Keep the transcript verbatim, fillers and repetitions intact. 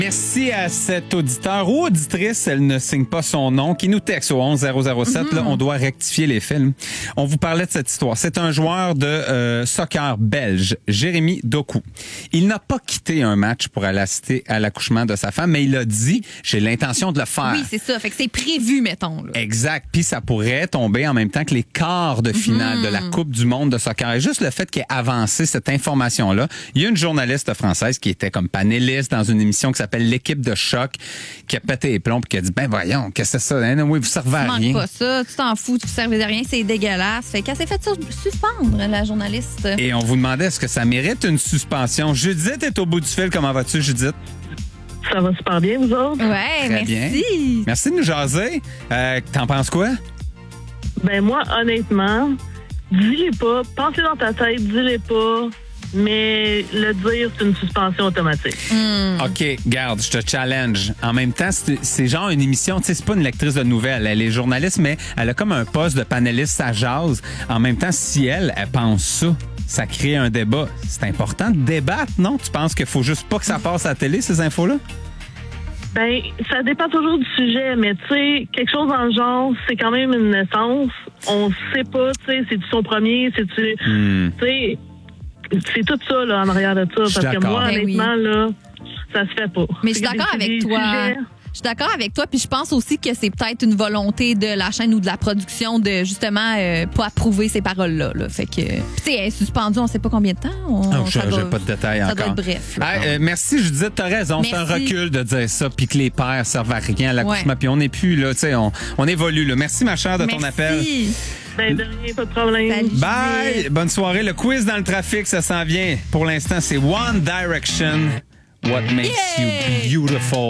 Merci à cet auditeur ou auditrice, elle ne signe pas son nom, qui nous texte au onze zéro zéro sept. Mm-hmm. Là, on doit rectifier les films. On vous parlait de cette histoire. C'est un joueur de euh, soccer belge, Jérémy Doku. Il n'a pas quitté un match pour aller assister à l'accouchement de sa femme, mais il a dit « j'ai l'intention de le faire ». Oui, c'est ça. Fait que c'est prévu, mettons. Là. Exact. Puis ça pourrait tomber en même temps que les quarts de finale mm-hmm. de la Coupe du monde de soccer. Et juste le fait qu'il ait avancé cette information-là, il y a une journaliste française qui était comme panéliste dans une émission qui s'appelle L'équipe de choc, qui a pété les plombs et qui a dit, ben voyons, qu'est-ce que c'est ça? Hein? Oui, vous servez à rien. Tu manques pas ça, tu t'en fous, tu ne servez à rien, c'est dégueulasse. Fait qu'elle s'est fait suspendre, la journaliste. Et on vous demandait, est-ce que ça mérite une suspension? Judith est au bout du fil. Comment vas-tu, Judith? Ça va super bien, vous autres? Ouais, Très merci. Bien. Merci de nous jaser. Euh, t'en penses quoi? Ben moi, honnêtement, dis-les pas, pensez dans ta tête, dis-les pas. Mais le dire, c'est une suspension automatique. Mm. OK, garde, je te challenge. En même temps, c'est, c'est genre une émission, tu sais, c'est pas une lectrice de nouvelles. Elle est journaliste, mais elle a comme un poste de panéliste, ça jase. En même temps, si elle, elle pense ça, ça crée un débat. C'est important de débattre, non? Tu penses qu'il faut juste pas que ça passe à la télé, ces infos-là? Ben, ça dépend toujours du sujet, mais tu sais, quelque chose dans le genre, c'est quand même une naissance. On sait pas, tu sais, c'est-tu son premier, c'est-tu... Mm. Tu sais... C'est tout ça, là, en arrière de ça. Parce que moi, Ben honnêtement, oui. là, ça se fait pas. Mais je suis d'accord C'est des- avec des toi. sujets- Je suis d'accord avec toi, puis je pense aussi que c'est peut-être une volonté de la chaîne ou de la production de justement euh, pas approuver ces paroles-là. Là. Fait que, tu sais, elle est suspendue, on sait pas combien de temps. On, Oh, je ça n'ai doit- pas de détails ça encore. doit être bref. là. Ah, euh, merci Judith, t'as raison. C'est un Merci. recul de dire ça, puis que les pères servent à rien à l'accouchement, Ouais. puis on n'est plus là, tu sais, on, on évolue là. Merci ma chère de ton Merci. appel. Ben, de rien, pas de problème. Salut. Bye! Judith. Bonne soirée. Le quiz dans le trafic, ça s'en vient. Pour l'instant, c'est One Direction. What makes Yeah! you beautiful?